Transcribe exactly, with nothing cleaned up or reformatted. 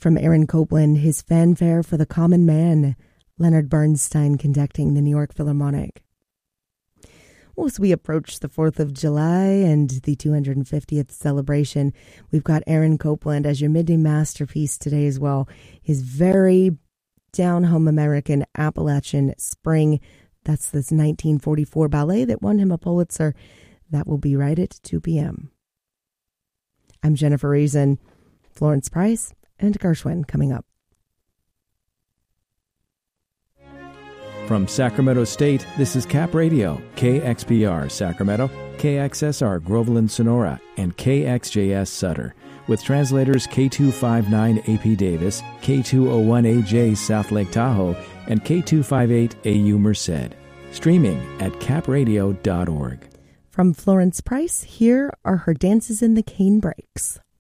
From Aaron Copland, his Fanfare for the Common Man, Leonard Bernstein conducting the New York Philharmonic. Well, as we approach the fourth of July and the two hundred fiftieth celebration, we've got Aaron Copland as your midday masterpiece today as well. His very down-home American Appalachian Spring. That's this nineteen forty-four ballet that won him a Pulitzer. That will be right at two p.m. I'm Jennifer Reason, Florence Price, and Gershwin coming up. From Sacramento State, this is Cap Radio, K X P R Sacramento, K X S R Groveland Sonora, and K X J S Sutter, with translators K two fifty-nine A P Davis, K two oh one A J South Lake Tahoe, and K two fifty-eight A U Merced. Streaming at cap radio dot org. From Florence Price, here are her dances in the cane breaks.